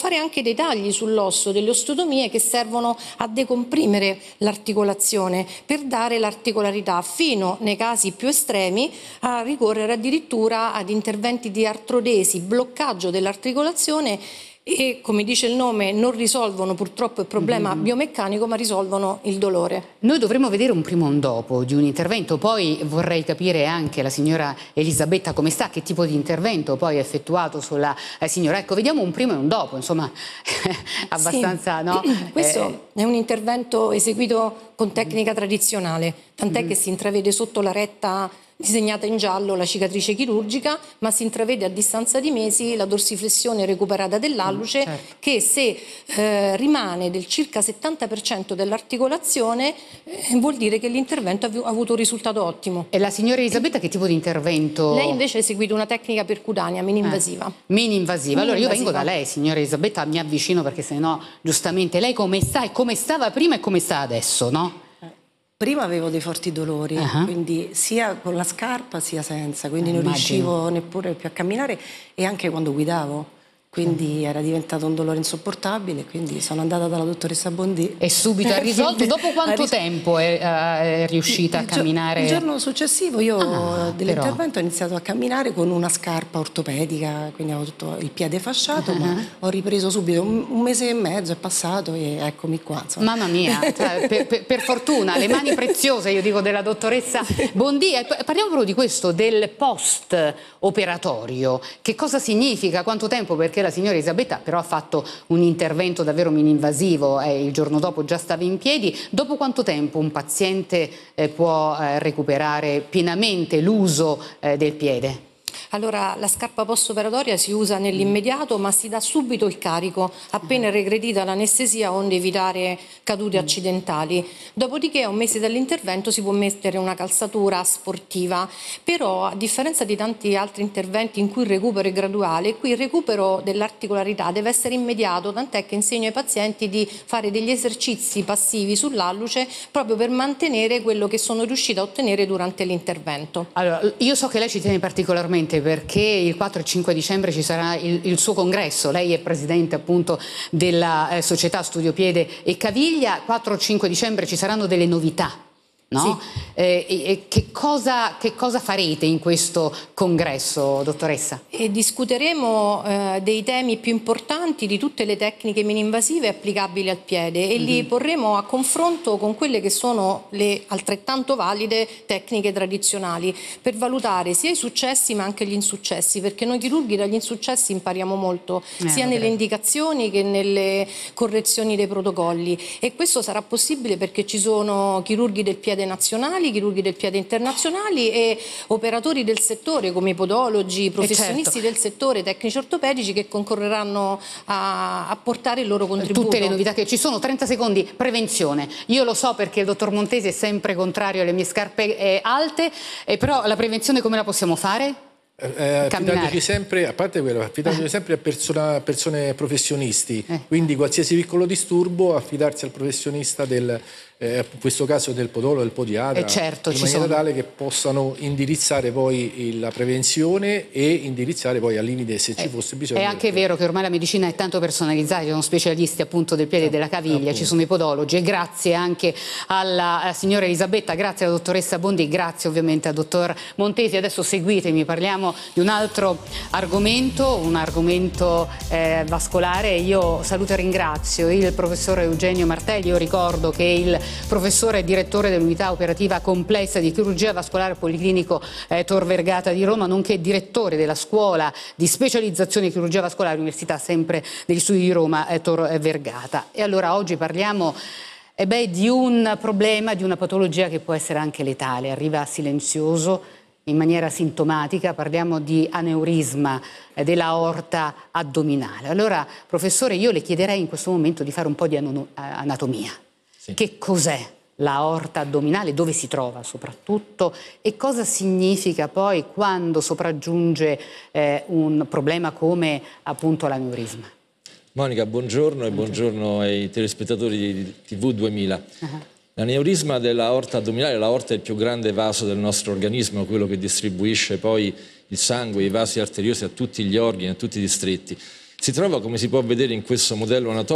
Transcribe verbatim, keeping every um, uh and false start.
fare anche dei tagli sull'osso, delle osteotomie che servono a decomprimere l'articolazione per dare l'articolarità, fino nei casi più estremi a ricorrere addirittura ad interventi di artrodesi, bloccaggio dell'articolazione, e, come dice il nome, non risolvono purtroppo il problema mm-hmm. biomeccanico, ma risolvono il dolore. Noi dovremmo vedere un prima e un dopo di un intervento, poi vorrei capire anche la signora Elisabetta come sta, che tipo di intervento poi ha effettuato sulla eh, signora. Ecco, vediamo un prima e un dopo, insomma, abbastanza, sì. no? Questo eh... è un intervento eseguito con tecnica tradizionale, tant'è mm. che si intravede sotto la retta disegnata in giallo la cicatrice chirurgica, ma si intravede a distanza di mesi la dorsiflessione recuperata dell'alluce, certo. che se eh, rimane del circa settanta per cento dell'articolazione eh, vuol dire che l'intervento ha avuto un risultato ottimo. E la signora Elisabetta che tipo di intervento? Lei invece ha eseguito una tecnica percutanea mini-invasiva. Eh, mini-invasiva. Allora io vengo da lei, signora Elisabetta, mi avvicino perché se no, giustamente, lei come sta e come stava prima e come sta adesso, no? Prima avevo dei forti dolori, uh-huh. quindi sia con la scarpa sia senza, quindi eh, non immagino. riuscivo neppure più a camminare, e anche quando guidavo. Quindi era diventato un dolore insopportabile, quindi sono andata dalla dottoressa Bondì. E subito ha risolto? Dopo quanto ris- tempo è, uh, è riuscita il, il a camminare? Il giorno successivo io ah, dell'intervento ho iniziato a camminare con una scarpa ortopedica, quindi avevo tutto il piede fasciato, uh-huh. ma ho ripreso subito, un, un mese e mezzo è passato e eccomi qua. Insomma. Mamma mia, cioè, per, per, per fortuna, le mani preziose, io dico, della dottoressa Bondì. Parliamo proprio di questo, del post operatorio. Che cosa significa? Quanto tempo? Perché la signora Elisabetta però ha fatto un intervento davvero mini-invasivo e il giorno dopo già stava in piedi. Dopo quanto tempo un paziente eh, può eh, recuperare pienamente l'uso eh, del piede? Allora, la scarpa post-operatoria si usa nell'immediato, ma si dà subito il carico, appena è regredita l'anestesia, onde evitare cadute accidentali. Dopodiché, a un mese dall'intervento, si può mettere una calzatura sportiva. Però, a differenza di tanti altri interventi in cui il recupero è graduale, qui il recupero dell'articolarità deve essere immediato, tant'è che insegno ai pazienti di fare degli esercizi passivi sull'alluce proprio per mantenere quello che sono riuscita a ottenere durante l'intervento. Allora, io so che lei ci tiene particolarmente perché il quattro e cinque dicembre ci sarà il, il suo congresso. Lei è presidente appunto della eh, società Studio Piede e Caviglia. quattro e cinque dicembre ci saranno delle novità, no? Sì. Eh, e, che, cosa, che cosa farete in questo congresso, dottoressa? E discuteremo eh, dei temi più importanti di tutte le tecniche mini-invasive applicabili al piede e mm-hmm. li porremo a confronto con quelle che sono le altrettanto valide tecniche tradizionali, per valutare sia i successi ma anche gli insuccessi, perché noi chirurghi dagli insuccessi impariamo molto, eh, sia nelle credo. indicazioni che nelle correzioni dei protocolli, e questo sarà possibile perché ci sono chirurghi del piede nazionali, chirurghi del piede internazionali e operatori del settore come i podologi, professionisti certo. del settore, tecnici ortopedici, che concorreranno a, a portare il loro contributo. Tutte le novità che ci sono. trenta secondi, prevenzione. Io lo so perché il dottor Montesi è sempre contrario alle mie scarpe eh, alte, eh, però la prevenzione come la possiamo fare? Eh, affidandoci sempre, a parte quello, affidandoci eh. sempre a persona, persone professionisti, eh. quindi qualsiasi piccolo disturbo affidarsi al professionista del, eh, in questo caso del podologo, del podiatra, eh certo, in ci maniera sono. tale che possano indirizzare poi il, la prevenzione e indirizzare poi al limite se ci eh. fosse bisogno. È anche vero che ormai la medicina è tanto personalizzata, ci sono specialisti appunto del piede e della caviglia, appunto. Ci sono i podologi, e grazie anche alla, alla signora Elisabetta, grazie alla dottoressa Bondì, grazie ovviamente al dottor Montesi. Adesso seguitemi, parliamo di un altro argomento, un argomento eh, vascolare. Io saluto e ringrazio il professor Eugenio Martelli. Io ricordo che il professore e direttore dell'unità operativa complessa di chirurgia vascolare Policlinico eh, Tor Vergata di Roma, nonché direttore della scuola di specializzazione in chirurgia vascolare Università sempre degli studi di Roma eh, Tor Vergata. E allora oggi parliamo eh beh, di un problema, di una patologia che può essere anche letale, arriva silenzioso, in maniera sintomatica. Parliamo di aneurisma dell'aorta addominale. Allora, professore, io le chiederei in questo momento di fare un po' di anatomia. Sì. Che cos'è l'aorta addominale, dove si trova soprattutto, e cosa significa poi quando sopraggiunge eh, un problema come appunto l'aneurisma? Monica, buongiorno e buongiorno ai telespettatori di T V duemila. Uh-huh. L'aneurisma dell'aorta addominale, l'aorta è il più grande vaso del nostro organismo, quello che distribuisce poi il sangue, i vasi arteriosi a tutti gli organi, a tutti i distretti. Si trova, come si può vedere in questo modello anatomico,